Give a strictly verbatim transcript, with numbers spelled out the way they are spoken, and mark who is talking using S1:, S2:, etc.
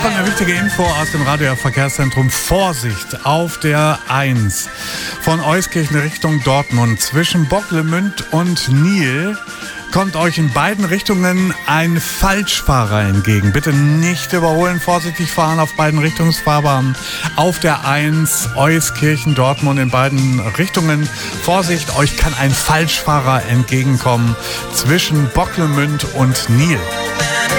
S1: Anfang eine wichtige Info aus dem Radioverkehrszentrum. Vorsicht auf der eins von Euskirchen Richtung Dortmund zwischen Bocklemünd und Nil kommt euch in beiden Richtungen ein Falschfahrer entgegen. Bitte nicht überholen, vorsichtig fahren auf beiden Richtungsfahrbahnen. Auf der eins Euskirchen Dortmund in beiden Richtungen. Vorsicht, euch kann ein Falschfahrer entgegenkommen zwischen Bocklemünd und Nil.